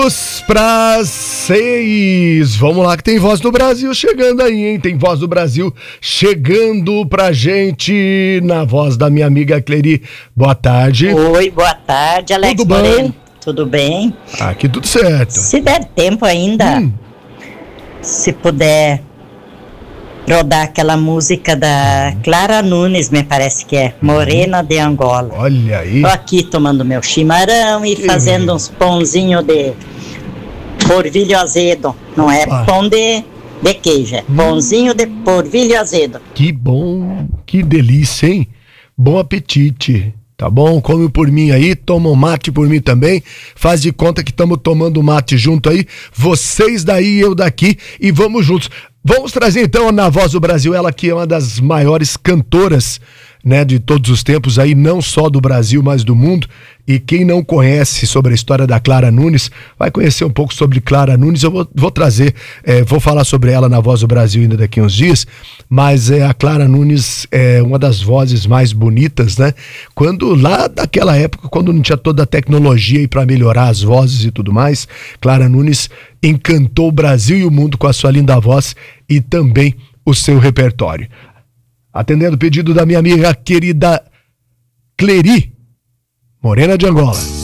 Para 6. Vamos lá que tem Voz do Brasil chegando aí, hein? Tem Voz do Brasil chegando pra gente na voz da minha amiga Cleri. Boa tarde. Oi, boa tarde, Alex Tudo Moreno. bom? Tudo bem? Aqui tudo certo. Se der tempo ainda, se puder rodar aquela música da Clara Nunes, me parece que é Morena de Angola. Olha aí. Tô aqui tomando meu chimarrão e fazendo uns pãozinhos de polvilho azedo. Não é pão de queijo, é pãozinho de polvilho azedo. Que bom, que delícia, hein? Bom apetite. Tá bom? Come por mim aí, toma um mate por mim também. Faz de conta que estamos tomando mate junto aí. Vocês daí, eu daqui, e vamos juntos. Vamos trazer então na Voz do Brasil, ela que é uma das maiores cantoras, né, de todos os tempos aí, não só do Brasil, mas do mundo. E quem não conhece sobre a história da Clara Nunes, vai conhecer um pouco sobre Clara Nunes. Eu vou trazer, vou falar sobre ela na Voz do Brasil ainda daqui uns dias, mas a Clara Nunes é uma das vozes mais bonitas, né? Quando lá daquela época, quando não tinha toda a tecnologia aí para melhorar as vozes e tudo mais, Clara Nunes encantou o Brasil e o mundo com a sua linda voz e também o seu repertório. Atendendo o pedido da minha amiga querida Cleri, Morena de Angola.